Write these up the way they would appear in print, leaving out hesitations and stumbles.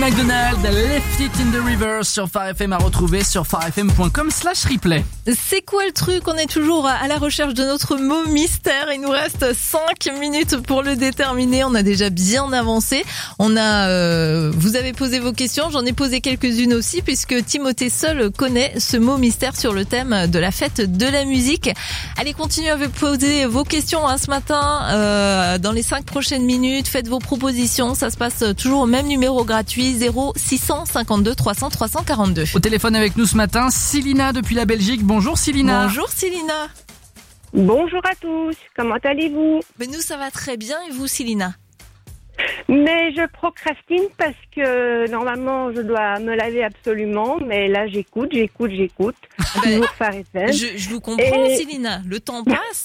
McDonald, Left It in the River sur Phare FM à retrouver sur pharefm.com/replay. C'est quoi le truc? On est toujours à la recherche de notre mot mystère. Il nous reste 5 minutes pour le déterminer. On a déjà bien avancé. Vous avez posé vos questions. J'en ai posé quelques-unes aussi puisque Timothée seul connaît ce mot mystère sur le thème de la fête de la musique. Allez, continuez à vous poser vos questions ce matin. Dans les 5 prochaines minutes, faites vos propositions. Ça se passe toujours au même numéro gratuit 0652 300 342. Au téléphone avec nous ce matin, Célina depuis la Belgique. Bonjour Célina. Bonjour Célina. Bonjour à tous, comment allez-vous? Mais nous ça va très bien et vous Célina? Mais je procrastine parce que normalement je dois me laver absolument, mais là j'écoute. Toujours Phare FM. Je vous comprends Célina, le temps passe.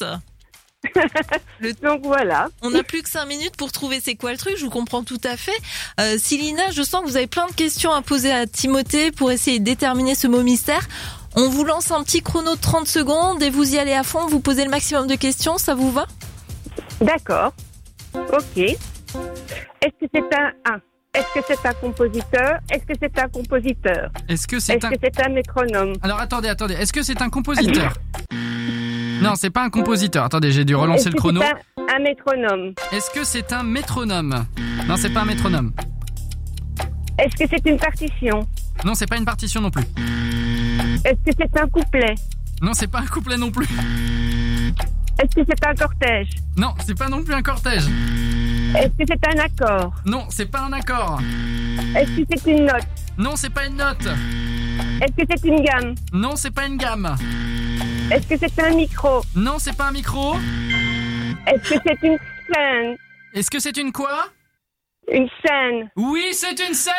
Donc voilà. On n'a plus que 5 minutes pour trouver c'est quoi le truc, je vous comprends tout à fait. Célina, je sens que vous avez plein de questions à poser à Timothée pour essayer de déterminer ce mot mystère. On vous lance un petit chrono de 30 secondes et vous y allez à fond, vous posez le maximum de questions, ça vous va? D'accord. Ok. Est-ce que c'est un compositeur? Est-ce que c'est un compositeur? Est-ce que c'est un métronome? Alors attendez. Est-ce que c'est un compositeur? Non, c'est pas un compositeur. Attendez, j'ai dû relancer le chrono. C'est un métronome? Est-ce que c'est un métronome? Non, c'est pas un métronome. Est-ce que c'est une partition? Non, c'est pas une partition non plus. Est-ce que c'est un couplet? Non, c'est pas un couplet non plus. Est-ce que c'est un cortège? Non, c'est pas non plus un cortège. Est-ce que c'est un accord? Non, c'est pas un accord. Est-ce que c'est une note? Non, c'est pas une note. Est-ce que c'est une gamme? Non, c'est pas une gamme. Est-ce que c'est un micro? Non, c'est pas un micro. Est-ce que c'est une scène? Est-ce que c'est une quoi? Une scène. Oui, c'est une scène.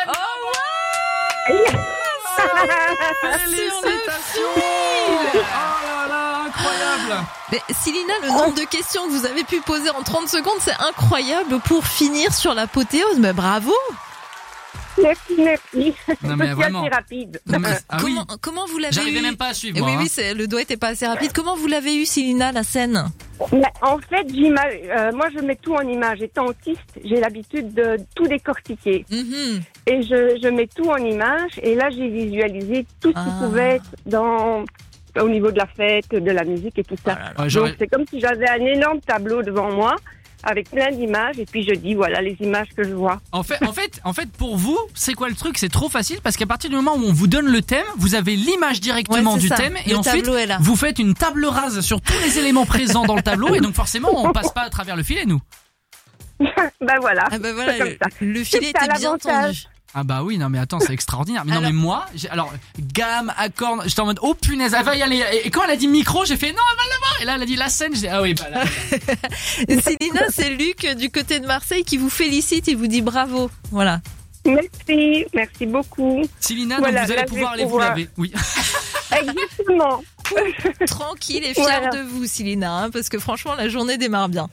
Oh ouais. Félicitations. Oh là là, incroyable. Mais Célina, le nombre de questions que vous avez pu poser en 30 secondes, c'est incroyable pour finir sur l'apothéose. Mais bravo. Merci. Non mais vraiment. C'est rapide. Non, mais, comment vous l'avez J'arrivais eu? même pas à suivre. Oui, moi, oui, le doigt était pas assez rapide. Comment vous l'avez eu, Célina, la scène? En fait, moi je mets tout en image. Étant autiste, j'ai l'habitude de tout décortiquer. Mm-hmm. Et je mets tout en image. Et là, j'ai visualisé tout ce qui pouvait être au niveau de la fête, de la musique et tout ça. Ouais, donc c'est comme si j'avais un énorme tableau devant moi avec plein d'images et puis je dis voilà les images que je vois. En fait pour vous, c'est quoi le truc? C'est trop facile parce qu'à partir du moment où on vous donne le thème, vous avez l'image directement du thème et ensuite vous faites une table rase sur tous les éléments présents dans le tableau et donc forcément on passe pas à travers le filet nous. Ben voilà. Ah ben voilà, c'est comme ça. le filet était bien tendu. Ah bah oui, non mais attends, c'est extraordinaire. Mais non mais moi, gamme, accord, j'étais en mode oh punaise, elle va y aller. Et quand elle a dit micro, j'ai fait non, elle va le voir. Et là elle a dit la scène, j'ai dit ah oui bah là. Célina, c'est Luc du côté de Marseille qui vous félicite et vous dit bravo. Voilà. Merci beaucoup. Célina, donc vous allez pouvoir aller vous laver. Oui. Exactement. Tranquille et fière de vous Célina, parce que franchement la journée démarre bien.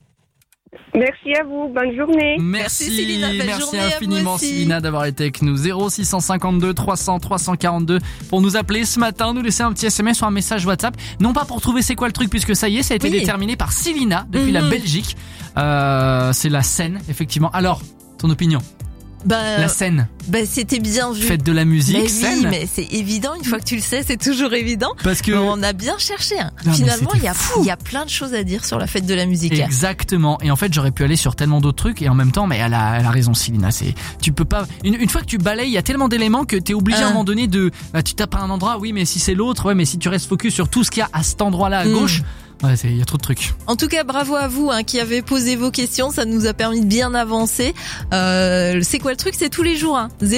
Merci à vous, bonne journée. Merci Célina, merci infiniment Célina d'avoir été avec nous. 0652 300 342 pour nous appeler ce matin, nous laisser un petit SMS ou un message WhatsApp. Non pas pour trouver c'est quoi le truc puisque ça y est, ça a été déterminé par Célina depuis la Belgique. C'est la scène effectivement. Alors, ton opinion? La scène. C'était bien vu. Fête de la musique, mais scène. Oui, mais c'est évident. Une fois que tu le sais, c'est toujours évident. Parce que on a bien cherché. Finalement, il y a plein de choses à dire sur la fête de la musique. Exactement. Et en fait, j'aurais pu aller sur tellement d'autres trucs. Et en même temps, mais elle a raison, Célina. Tu peux pas. Une fois que tu balayes, il y a tellement d'éléments que t'es obligé à un moment donné de. Tu tapes à un endroit, oui, mais si c'est l'autre, ouais, mais si tu restes focus sur tout ce qu'il y a à cet endroit-là à gauche. Ouais, il y a trop de trucs. En tout cas, bravo à vous qui avez posé vos questions. Ça nous a permis de bien avancer. C'est quoi le truc? C'est tous les jours.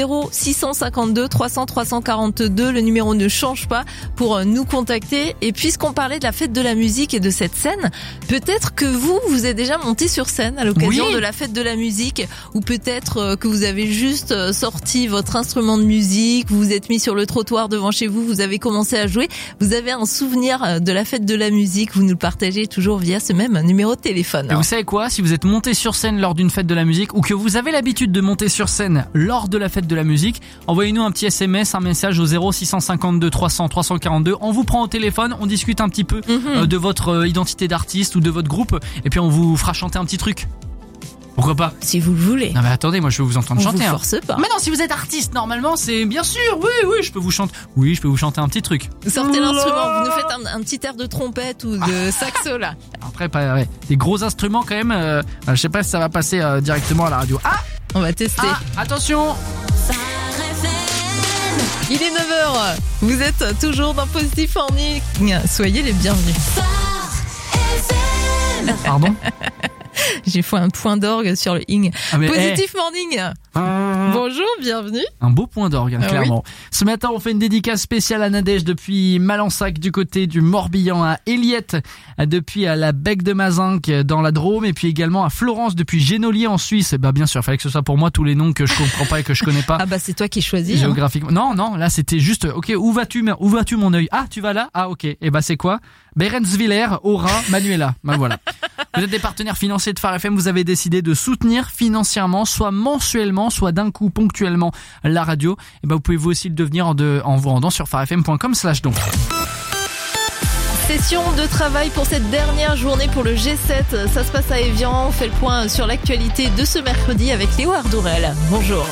0652 300 342. Le numéro ne change pas pour nous contacter. Et puisqu'on parlait de la fête de la musique et de cette scène, peut-être que vous êtes déjà monté sur scène à l'occasion de la fête de la musique, ou peut-être que vous avez juste sorti votre instrument de musique, vous vous êtes mis sur le trottoir devant chez vous, vous avez commencé à jouer. Vous avez un souvenir de la fête de la musique. Vous nous le partagez toujours via ce même numéro de téléphone. Et vous savez quoi? Si vous êtes monté sur scène lors d'une fête de la musique ou que vous avez l'habitude de monter sur scène lors de la fête de la musique, envoyez-nous un petit SMS, un message au 0652 300 342. On vous prend au téléphone, on discute un petit peu de votre identité d'artiste ou de votre groupe et puis on vous fera chanter un petit truc. Pourquoi pas? Si vous le voulez. Non mais attendez, moi je veux vous entendre On chanter. vous force pas. Mais non, si vous êtes artiste, normalement, c'est bien sûr. Oui, je peux vous chanter. Oui, je peux vous chanter un petit truc. Sortez l'instrument, vous nous faites un petit air de trompette ou de saxo là. Après, ouais, des gros instruments quand même. Je sais pas si ça va passer directement à la radio. Ah, On va tester. Attention. Il est 9h. Vous êtes toujours dans Positive Morning. Soyez les bienvenus. Pardon. J'ai fait un point d'orgue sur le ing. Positive Morning. Ah. Bonjour, bienvenue. Un beau point d'orgue, clairement. Oui. Ce matin, on fait une dédicace spéciale à Nadège depuis Malensac du côté du Morbihan, à Eliette depuis à la Bec de Mazinc dans la Drôme, et puis également à Florence depuis Genolier en Suisse. Bah bien sûr, il fallait que ce soit pour moi tous les noms que je comprends pas et que je connais pas. Ah bah c'est toi qui choisis. Géographiquement. Non, là c'était juste OK, où vas-tu mon œil? Ah, tu vas là? Ah OK. Et bah c'est quoi? Berenswiller, Aura, Manuela. Bah voilà. Vous êtes des partenaires financiers de Phare FM, vous avez décidé de soutenir financièrement, soit mensuellement, soit d'un coup ponctuellement la radio. Et ben vous pouvez vous aussi le devenir en vous rendant sur pharefm.com/don. Session de travail pour cette dernière journée pour le G7. Ça se passe à Évian. On fait le point sur l'actualité de ce mercredi avec Léo Ardourel. Bonjour.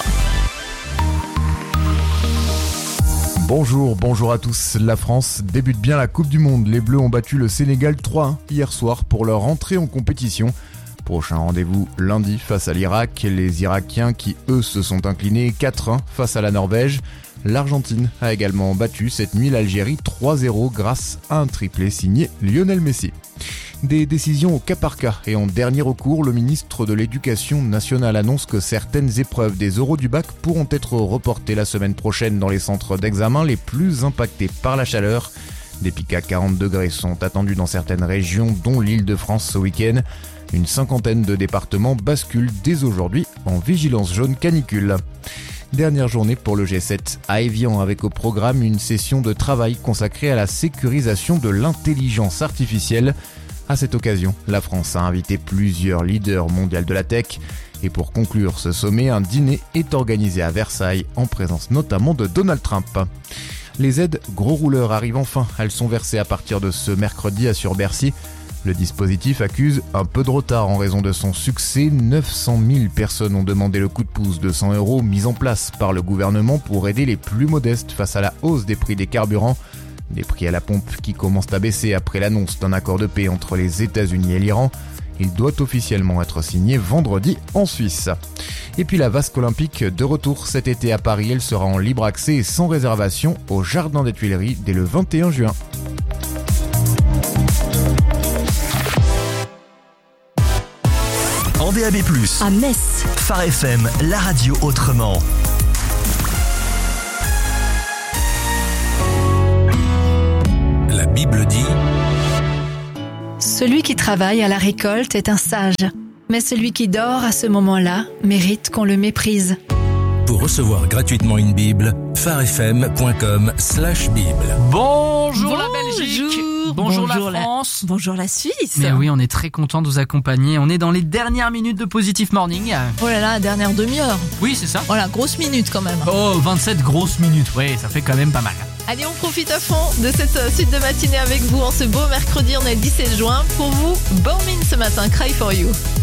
Bonjour à tous. La France débute bien la Coupe du Monde. Les Bleus ont battu le Sénégal 3-1 hier soir pour leur entrée en compétition. Prochain rendez-vous lundi face à l'Irak. Les Irakiens qui, eux, se sont inclinés 4-1 face à la Norvège. L'Argentine a également battu cette nuit l'Algérie 3-0 grâce à un triplé signé Lionel Messi. Des décisions au cas par cas et en dernier recours, le ministre de l'Éducation nationale annonce que certaines épreuves des oraux du bac pourront être reportées la semaine prochaine dans les centres d'examen les plus impactés par la chaleur. Des pics à 40 degrés sont attendus dans certaines régions, dont l'Île-de-France ce week-end. Une cinquantaine de départements basculent dès aujourd'hui en vigilance jaune canicule. Dernière journée pour le G7 à Évian avec au programme une session de travail consacrée à la sécurisation de l'intelligence artificielle. À cette occasion, la France a invité plusieurs leaders mondiaux de la tech. Et pour conclure ce sommet, un dîner est organisé à Versailles en présence notamment de Donald Trump. Les aides gros rouleurs arrivent enfin. Elles sont versées à partir de ce mercredi à Sur-Bercy. Le dispositif accuse un peu de retard en raison de son succès. 900 000 personnes ont demandé le coup de pouce de 100 € mis en place par le gouvernement pour aider les plus modestes face à la hausse des prix des carburants. Des prix à la pompe qui commencent à baisser après l'annonce d'un accord de paix entre les États-Unis et l'Iran. Il doit officiellement être signé vendredi en Suisse. Et puis la vasque olympique de retour cet été à Paris. Elle sera en libre accès et sans réservation au Jardin des Tuileries dès le 21 juin. En DAB+, à Metz, Phare FM, la radio autrement. La Bible dit: celui qui travaille à la récolte est un sage, mais celui qui dort à ce moment-là mérite qu'on le méprise. Pour recevoir gratuitement une Bible, pharefm.com/bible. Bonjour la Belgique. Bonjour la France. Bonjour la Suisse. Mais oui, on est très content de vous accompagner. On est dans les dernières minutes de Positive Morning. Oh là là, dernière demi-heure. Oui, c'est ça. Voilà, grosse minute quand même. Oh, 27 grosses minutes. Oui, ça fait quand même pas mal. Allez, on profite à fond de cette suite de matinée avec vous en ce beau mercredi. On est le 17 juin. Pour vous, Born In ce matin, Cry For You.